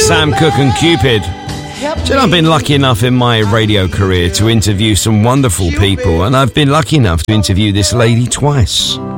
Sam Cooke and Cupid. I've been lucky enough in my radio career to interview some wonderful people, and I've been lucky enough to interview this lady twice.